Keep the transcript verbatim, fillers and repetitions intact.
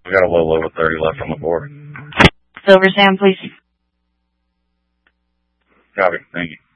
We got a little over thirty left on the board. Silver Sam, please. Copy. Thank you.